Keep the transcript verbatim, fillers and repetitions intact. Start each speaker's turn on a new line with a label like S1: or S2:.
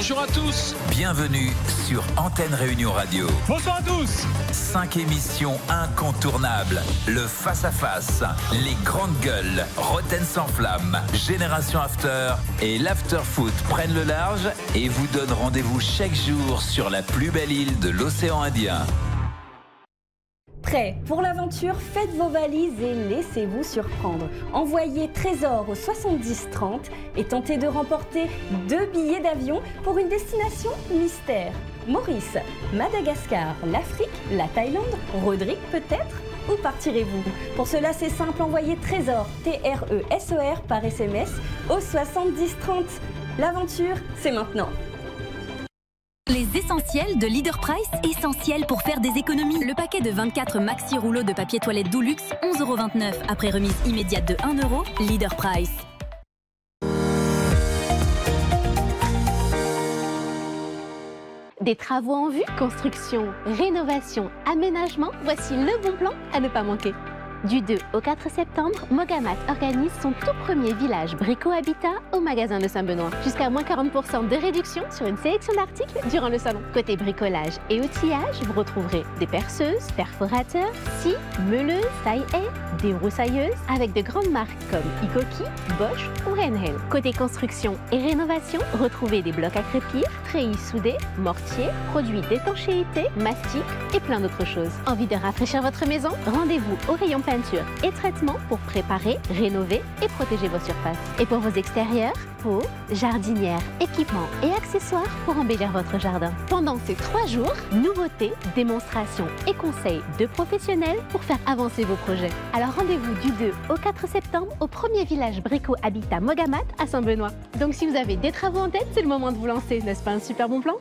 S1: bonjour à tous.
S2: Bienvenue sur Antenne Réunion Radio.
S1: Bonsoir à tous.
S2: Cinq émissions incontournables. Le face-à-face, les grandes gueules, Roten sans flamme, Génération After et l'After Foot prennent le large et vous donnent rendez-vous chaque jour sur la plus belle île de l'océan Indien.
S3: Prêt pour l'aventure? Faites vos valises et laissez-vous surprendre. Envoyez Trésor au soixante-dix trente et tentez de remporter deux billets d'avion pour une destination mystère. Maurice, Madagascar, l'Afrique, la Thaïlande, Rodrigue peut-être? Où partirez-vous? Pour cela, c'est simple, envoyez Trésor, T R E S O R par S M S au soixante-dix trente. L'aventure, c'est maintenant.
S4: Les essentiels de Leader Price, essentiels pour faire des économies. Le paquet de vingt-quatre maxi rouleaux de papier toilette Dulux, onze euros vingt-neuf après remise immédiate de un euro. Leader Price.
S5: Des travaux en vue, construction, rénovation, aménagement, voici le bon plan à ne pas manquer. Du deux au quatre septembre, Mogamat organise son tout premier village Brico Habitat au magasin de Saint-Benoît. Jusqu'à moins quarante pour cent de réduction sur une sélection d'articles durant le salon. Côté bricolage et outillage, vous retrouverez des perceuses, perforateurs, scies, meuleuses, taille-haie, débroussailleuses avec de grandes marques comme Ikoki, Bosch ou Henhel. Côté construction et rénovation, retrouvez des blocs à crépir, treillis soudés, mortiers, produits d'étanchéité, mastic et plein d'autres choses. Envie de rafraîchir votre maison? Rendez-vous au rayon peinture et traitement pour préparer, rénover et protéger vos surfaces. Et pour vos extérieurs, pots, jardinières, équipements et accessoires pour embellir votre jardin. Pendant ces trois jours, nouveautés, démonstrations et conseils de professionnels pour faire avancer vos projets. Alors rendez-vous du deux au quatre septembre au premier village Brico Habitat Mogamat à Saint-Benoît. Donc si vous avez des travaux en tête, c'est le moment de vous lancer, n'est-ce pas un super bon plan ?